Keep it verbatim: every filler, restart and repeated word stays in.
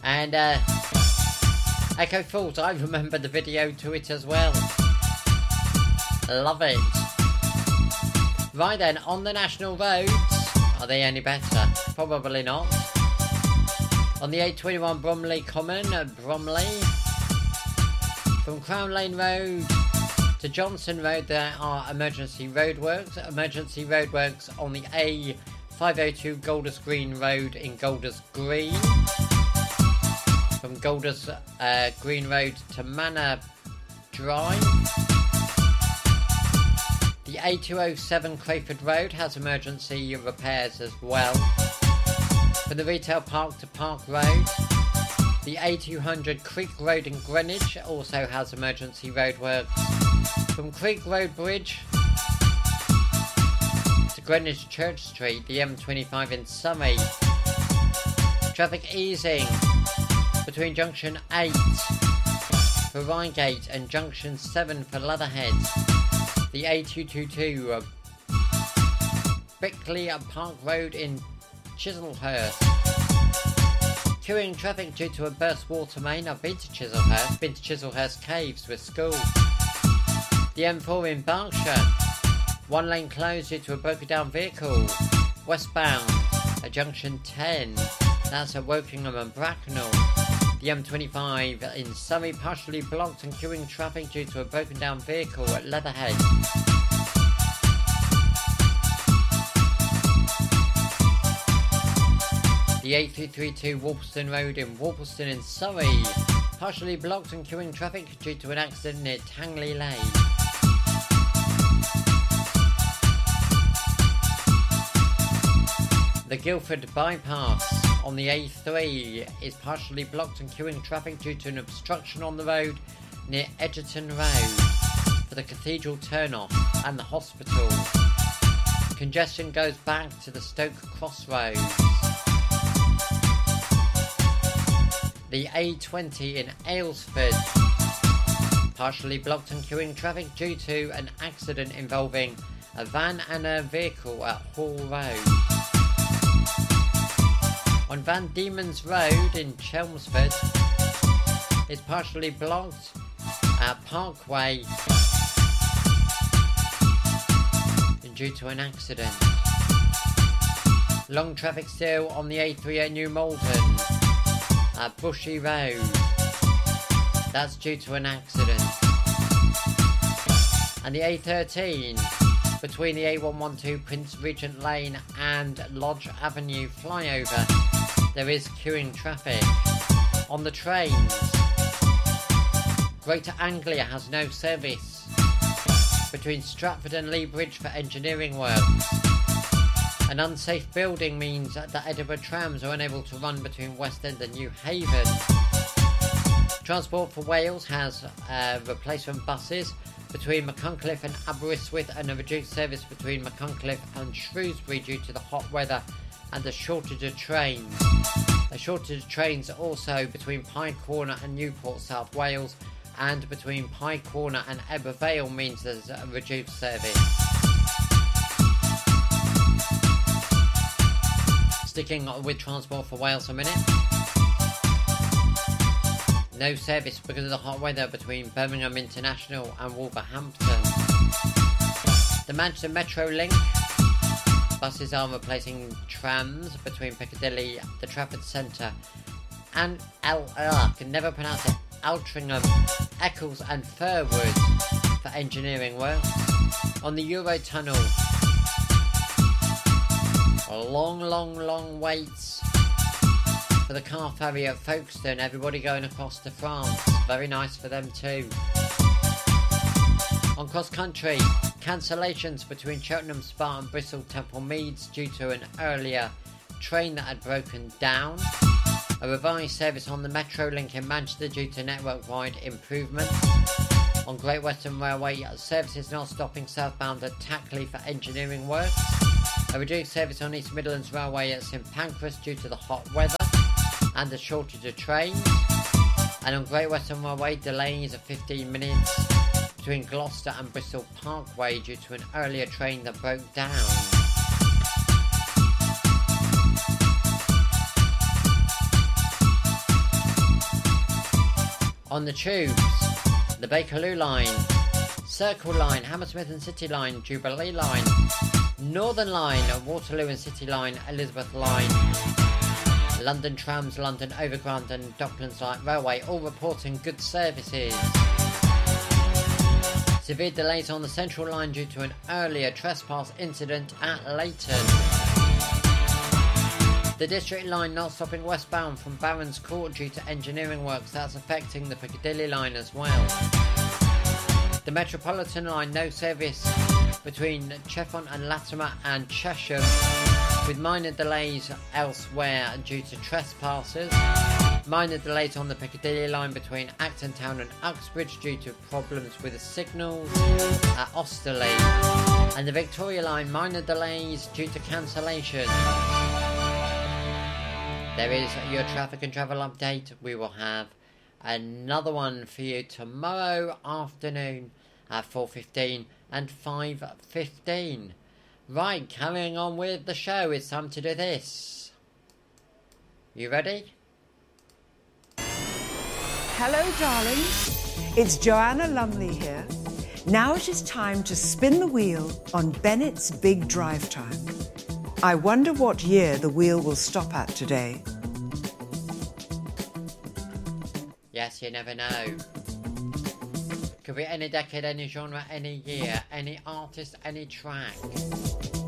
And uh, Echo Falls, I remember the video to it as well. Love it. Right then, on the national roads, are they any better? Probably not. On the eight twenty-one Bromley Common, uh, Bromley, from Crown Lane Road to Johnson Road, there are emergency roadworks. Emergency roadworks on the A five oh two Golders Green Road in Golders Green. From Golders uh, Green Road to Manor Drive. The A two oh seven Crayford Road has emergency repairs as well. From the Retail Park to Park Road. The A two hundred Creek Road in Greenwich also has emergency roadworks. From Creek Road Bridge to Greenwich Church Street, the M twenty-five in Surrey. Traffic easing between Junction eight for Reigate and Junction seven for Leatherhead. The A two twenty-two uh, Bickley Park Road in Chislehurst. Queuing traffic due to a burst water main. I've been to Chislehurst, been to Chislehurst Caves with school. The M four in Berkshire. One lane closed due to a broken down vehicle. Westbound at Junction ten. That's at Wokingham and Bracknell. The M twenty-five in Surrey partially blocked and queuing traffic due to a broken down vehicle at Leatherhead. The eight three three two Warpleston Road in Warpleston in Surrey partially blocked and queuing traffic due to an accident near Tangley Lane. The Guildford bypass on the A three is partially blocked and queuing traffic due to an obstruction on the road near Edgerton Road for the Cathedral turnoff and the hospital. Congestion goes back to the Stoke Crossroads. The A twenty in Aylesford partially blocked and queuing traffic due to an accident involving a van and a vehicle at Hall Road. On Van Diemen's Road in Chelmsford is partially blocked at Parkway due to an accident. Long traffic still on the A three at New Malden at Bushy Road. That's due to an accident. And the A thirteen between the A one twelve Prince Regent Lane and Lodge Avenue flyover, there is queuing traffic. On the trains, Greater Anglia has no service between Stratford and Lea Bridge for engineering works. An unsafe building means that the Edinburgh trams are unable to run between West End and New Haven. Transport for Wales has uh, replacement buses between Machynlleth and Aberystwyth and a reduced service between Machynlleth and Shrewsbury due to the hot weather and a shortage of trains. A shortage of trains also between Pye Corner and Newport, South Wales, and between Pye Corner and Ebbw Vale means there's a reduced service. Sticking with Transport for Wales a minute. No service because of the hot weather between Birmingham International and Wolverhampton. The Manchester Metro Link buses are replacing trams between Piccadilly, the Trafford Centre, and L. Uh, I can never pronounce it. Altrincham, Eccles, and Furwood for engineering work. On the Eurotunnel, long, long, long waits for the car ferry at Folkestone. Everybody going across to France. Very nice for them too. On cross country, cancellations between Cheltenham Spa and Bristol Temple Meads due to an earlier train that had broken down. A revised service on the Metro Link in Manchester due to network-wide improvement. On Great Western Railway, services not stopping southbound at Tackley for engineering works. A reduced service on East Midlands Railway at St Pancras due to the hot weather and a shortage of trains. And on Great Western Railway, delays of fifteen minutes between Gloucester and Bristol Parkway due to an earlier train that broke down. On the tubes, the Bakerloo line, Circle line, Hammersmith and City line, Jubilee line, Northern line, Waterloo and City line, Elizabeth line, London Trams, London Overground and Docklands Light Railway, all reporting good services. Severe delays on the Central line due to an earlier trespass incident at Leighton. The District line not stopping westbound from Barons Court due to engineering works. That's affecting the Piccadilly line as well. The Metropolitan line no service between Cheffont and Latimer and Chesham, with minor delays elsewhere due to trespassers. Minor delays on the Piccadilly line between Acton Town and Uxbridge due to problems with the signals at Osterley. And the Victoria line, minor delays due to cancellation. There is your traffic and travel update. We will have another one for you tomorrow afternoon at four fifteen and five fifteen. Right, carrying on with the show, it's time to do this. You ready? Hello, darlings. It's Joanna Lumley here. Now it is time to spin the wheel on Bennett's Big Drive Time. I wonder what year the wheel will stop at today. Yes, you never know. Could be any decade, any genre, any year, any artist, any track.